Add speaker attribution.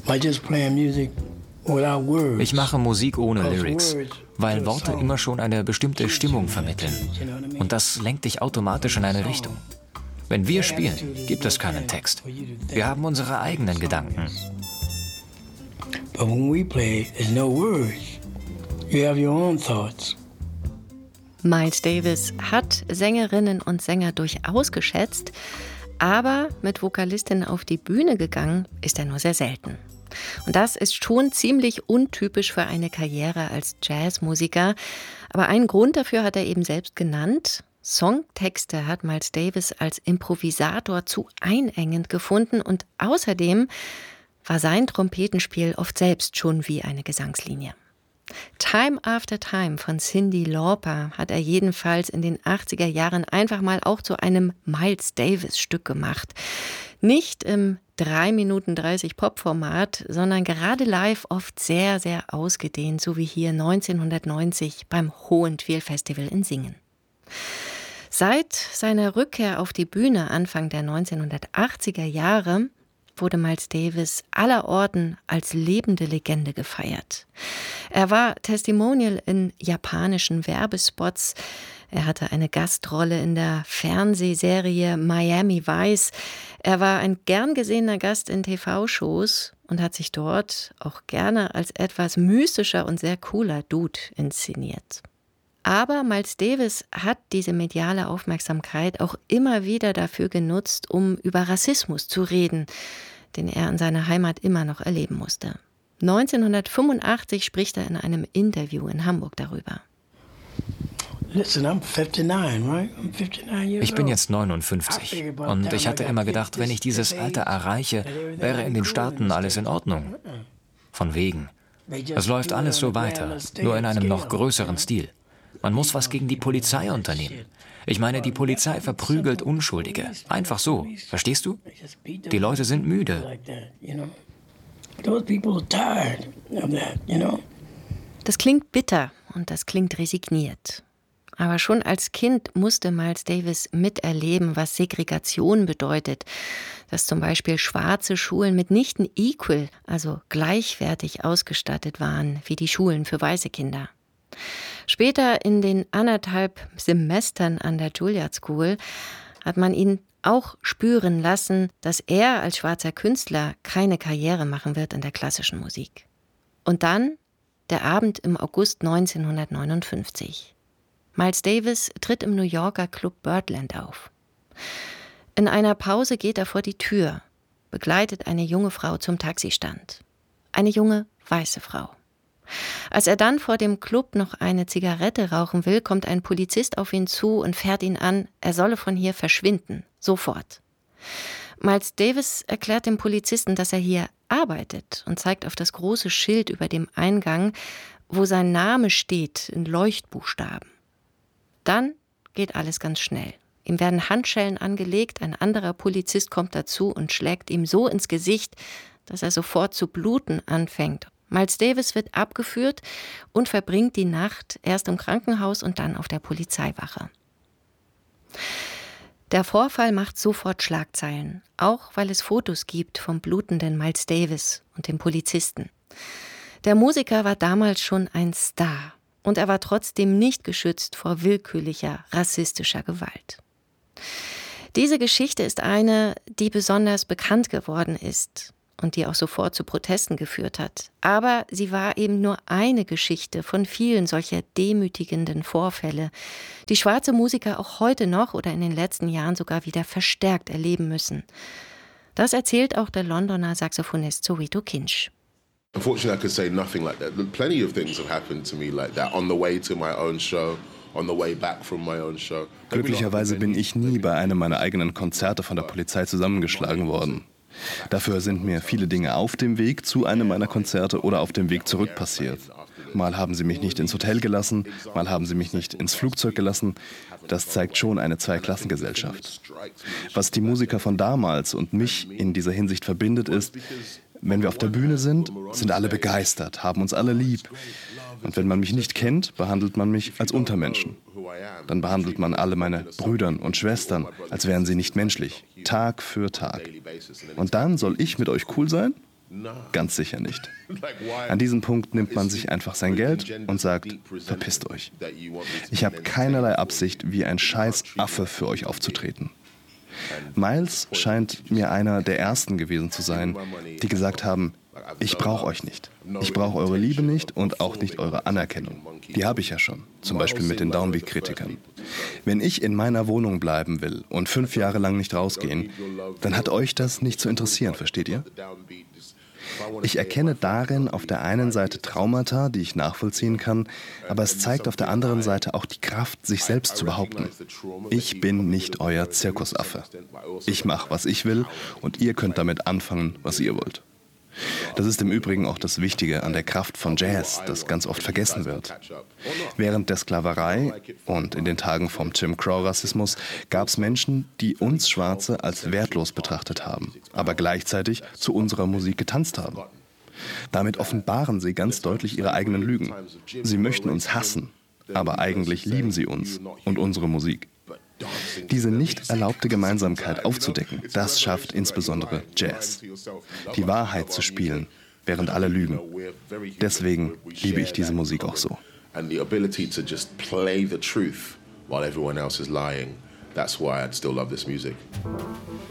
Speaker 1: Ich mache Musik ohne Lyrics, weil Worte immer schon eine bestimmte Stimmung vermitteln. Und das lenkt dich automatisch in eine Richtung. Wenn wir spielen, gibt es keinen Text. Wir haben unsere eigenen Gedanken.
Speaker 2: But when we play, there's no words. You have your own thoughts.
Speaker 3: Miles Davis hat Sängerinnen und Sänger durchaus geschätzt, aber mit Vokalistinnen auf die Bühne gegangen ist er nur sehr selten. Und das ist schon ziemlich untypisch für eine Karriere als Jazzmusiker. Aber einen Grund dafür hat er eben selbst genannt. Songtexte hat Miles Davis als Improvisator zu einengend gefunden und außerdem war sein Trompetenspiel oft selbst schon wie eine Gesangslinie. Time After Time von Cyndi Lauper hat er jedenfalls in den 80er Jahren einfach mal auch zu einem Miles Davis-Stück gemacht. Nicht im 3 Minuten 30 Pop-Format, sondern gerade live oft sehr, sehr ausgedehnt, so wie hier 1990 beim Hohentwiel Festival in Singen. Seit seiner Rückkehr auf die Bühne Anfang der 1980er Jahre wurde Miles Davis allerorten als lebende Legende gefeiert. Er war Testimonial in japanischen Werbespots. Er hatte eine Gastrolle in der Fernsehserie Miami Vice. Er war ein gern gesehener Gast in TV-Shows und hat sich dort auch gerne als etwas mystischer und sehr cooler Dude inszeniert. Aber Miles Davis hat diese mediale Aufmerksamkeit auch immer wieder dafür genutzt, um über Rassismus zu reden, den er in seiner Heimat immer noch erleben musste. 1985 spricht er in einem Interview in Hamburg darüber.
Speaker 1: Ich bin jetzt 59 und ich hatte immer gedacht, wenn ich dieses Alter erreiche, wäre in den Staaten alles in Ordnung. Von wegen. Es läuft alles so weiter, nur in einem noch größeren Stil. Man muss was gegen die Polizei unternehmen. Ich meine, die Polizei verprügelt Unschuldige. Einfach so. Verstehst du? Die Leute sind müde.
Speaker 3: Das klingt bitter und das klingt resigniert. Aber schon als Kind musste Miles Davis miterleben, was Segregation bedeutet. Dass zum Beispiel schwarze Schulen mitnichten equal, also gleichwertig ausgestattet waren wie die Schulen für weiße Kinder. Später in den 1,5 Semestern an der Juilliard School hat man ihn auch spüren lassen, dass er als schwarzer Künstler keine Karriere machen wird in der klassischen Musik. Und dann der Abend im August 1959. Miles Davis tritt im New Yorker Club Birdland auf. In einer Pause geht er vor die Tür, begleitet eine junge Frau zum Taxistand. Eine junge, weiße Frau. Als er dann vor dem Club noch eine Zigarette rauchen will, kommt ein Polizist auf ihn zu und fährt ihn an, er solle von hier verschwinden, sofort. Miles Davis erklärt dem Polizisten, dass er hier arbeitet und zeigt auf das große Schild über dem Eingang, wo sein Name steht in Leuchtbuchstaben. Dann geht alles ganz schnell. Ihm werden Handschellen angelegt, ein anderer Polizist kommt dazu und schlägt ihm so ins Gesicht, dass er sofort zu bluten anfängt. Miles Davis wird abgeführt und verbringt die Nacht erst im Krankenhaus und dann auf der Polizeiwache. Der Vorfall macht sofort Schlagzeilen, auch weil es Fotos gibt vom blutenden Miles Davis und dem Polizisten. Der Musiker war damals schon ein Star und er war trotzdem nicht geschützt vor willkürlicher, rassistischer Gewalt. Diese Geschichte ist eine, die besonders bekannt geworden ist und die auch sofort zu Protesten geführt hat. Aber sie war eben nur eine Geschichte von vielen solcher demütigenden Vorfälle, die schwarze Musiker auch heute noch oder in den letzten Jahren sogar wieder verstärkt erleben müssen. Das erzählt auch der Londoner Saxophonist Soweto Kinch.
Speaker 4: Unfortunately, I could say nothing like that. Plenty of things have happened to me like that on the way to my own show.
Speaker 5: Glücklicherweise bin ich nie bei einem meiner eigenen Konzerte von der Polizei zusammengeschlagen worden. Dafür sind mir viele Dinge auf dem Weg zu einem meiner Konzerte oder auf dem Weg zurück passiert. Mal haben sie mich nicht ins Hotel gelassen, mal haben sie mich nicht ins Flugzeug gelassen. Das zeigt schon eine Zweiklassengesellschaft. Was die Musiker von damals und mich in dieser Hinsicht verbindet, ist, wenn wir auf der Bühne sind alle begeistert, haben uns alle lieb. Und wenn man mich nicht kennt, behandelt man mich als Untermenschen. Dann behandelt man alle meine Brüder und Schwestern, als wären sie nicht menschlich, Tag für Tag. Und dann soll ich mit euch cool sein? Ganz sicher nicht. An diesem Punkt nimmt man sich einfach sein Geld und sagt, verpisst euch. Ich habe keinerlei Absicht, wie ein scheiß Affe für euch aufzutreten. Miles scheint mir einer der ersten gewesen zu sein, die gesagt haben, ich brauche euch nicht. Ich brauche eure Liebe nicht und auch nicht eure Anerkennung. Die habe ich ja schon, zum Beispiel mit den Downbeat-Kritikern. Wenn ich in meiner Wohnung bleiben will und 5 Jahre lang nicht rausgehen, dann hat euch das nicht zu interessieren, versteht ihr? Ich erkenne darin auf der einen Seite Traumata, die ich nachvollziehen kann, aber es zeigt auf der anderen Seite auch die Kraft, sich selbst zu behaupten. Ich bin nicht euer Zirkusaffe. Ich mache, was ich will, und ihr könnt damit anfangen, was ihr wollt. Das ist im Übrigen auch das Wichtige an der Kraft von Jazz, das ganz oft vergessen wird. Während der Sklaverei und in den Tagen vom Jim Crow-Rassismus gab es Menschen, die uns Schwarze als wertlos betrachtet haben, aber gleichzeitig zu unserer Musik getanzt haben. Damit offenbaren sie ganz deutlich ihre eigenen Lügen. Sie möchten uns hassen, aber eigentlich lieben sie uns und unsere Musik. Diese nicht erlaubte Gemeinsamkeit aufzudecken, das schafft insbesondere Jazz. Die Wahrheit zu spielen, während alle lügen. Deswegen liebe ich diese Musik auch so.
Speaker 4: And the ability to just play the truth while everyone else is lying. That's why I still love this music.